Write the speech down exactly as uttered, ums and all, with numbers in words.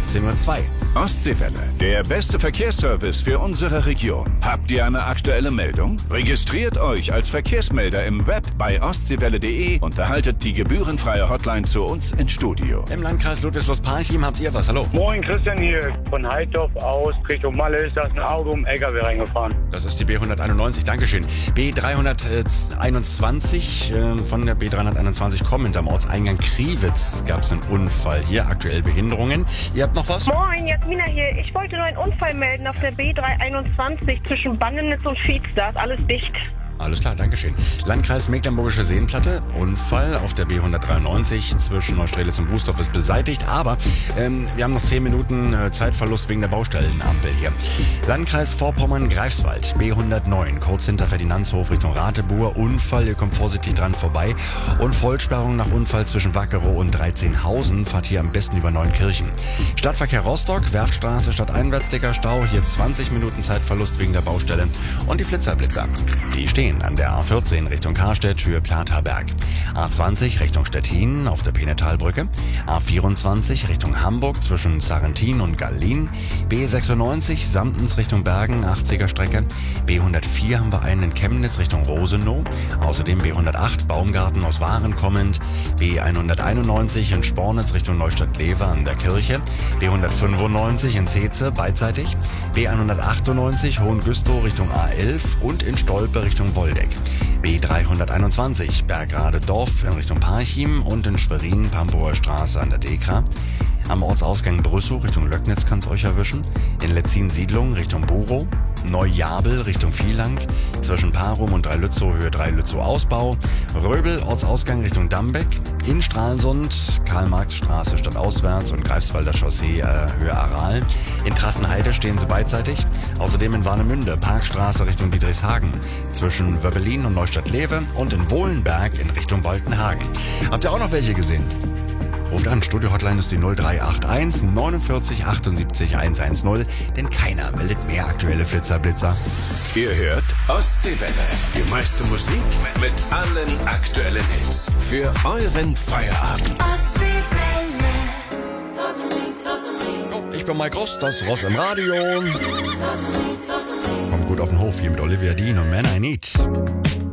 achtzehn Uhr zwei. Ostseewelle, der beste Verkehrsservice für unsere Region. Habt ihr eine aktuelle Meldung? Registriert euch als Verkehrsmelder im Web bei ostseewelle punkt de und erhaltet die gebührenfreie Hotline zu uns ins Studio. Im Landkreis Ludwigslust-Parchim habt ihr was? Hallo. Moin, Christian hier. Von Heidorf aus Richtung Malle ist das ein Auto um L K W reingefahren. Das ist die B hunderteinundneunzig, Dankeschön. B dreihunderteinundzwanzig, äh, von der B dreihunderteinundzwanzig kommend am Ortseingang Kriwitz gab es einen Unfall. Hier aktuell Behinderungen. Ihr habt noch was? Moin, Jasmina hier. Ich wollte nur einen Unfall melden auf der B dreihunderteinundzwanzig zwischen Bangenitz und Fietz. Da ist alles dicht. Alles klar, Dankeschön. Landkreis Mecklenburgische Seenplatte, Unfall auf der B hundertdreiundneunzig zwischen Neustrelitz und Bußdorf ist beseitigt, aber ähm, wir haben noch zehn Minuten äh, Zeitverlust wegen der Baustellenampel hier. Landkreis Vorpommern-Greifswald, B hundertneun, kurz hinter Ferdinandshof Richtung Ratebuhr, Unfall, ihr kommt vorsichtig dran vorbei und Vollsperrung nach Unfall zwischen Wackerow und Dreizehnhausen, fahrt hier am besten über Neunkirchen. Stadtverkehr Rostock, Werftstraße, stadteinwärts dicker Stau, hier zwanzig Minuten Zeitverlust wegen der Baustelle und die Flitzer-Blitzer, die stehen an der A vierzehn Richtung Karstedt, Höhe Plataberg. A zwanzig Richtung Stettin auf der Penetalbrücke. A vierundzwanzig Richtung Hamburg zwischen Sarrentin und Gallin. B sechsundneunzig Samtens Richtung Bergen, achtziger Strecke. B hundertvier haben wir einen in Chemnitz Richtung Rosenow. Außerdem B hundertacht Baumgarten aus Waren kommend. B hunderteinundneunzig in Spornitz Richtung Neustadt-Lever an der Kirche. B hundertfünfundneunzig in Zeze beidseitig. B hundertachtundneunzig Hohengüstrow Richtung A elf und in Stolpe Richtung Woldeck. B dreihunderteinundzwanzig Bergrade Dorf in Richtung Parchim und in Schwerin Pampower Straße an der Dekra. Am Ortsausgang Brüssow Richtung Löcknitz kann es euch erwischen. In Letzin-Siedlung Richtung Burow. Neujabel Richtung Vielang. Zwischen Parum und Dreilützow Höhe Dreilützow Ausbau. Röbel Ortsausgang Richtung Dambeck. In Stralsund Karl-Marx-Straße stadtauswärts und Greifswalder Chaussee äh, Höhe Aral. In Trassenheide stehen sie beidseitig. Außerdem in Warnemünde Parkstraße Richtung Dietrichshagen. Zwischen Wöbbelin und Neustadt-Lewe und in Wohlenberg in Richtung Boltenhagen. Habt ihr auch noch welche gesehen? Ruft an, Studio-Hotline ist die null drei acht eins neunundvierzig achtundsiebzig hundertzehn, denn keiner meldet mehr aktuelle Flitzer-Blitzer. Ihr hört Ostseewelle, die meiste Musik mit allen aktuellen Hits für euren Feierabend. Ostseewelle. Oh, ich bin Mike Ross, das Ross im Radio. Kommt gut auf den Hof hier mit Olivia Dean und Man I Need.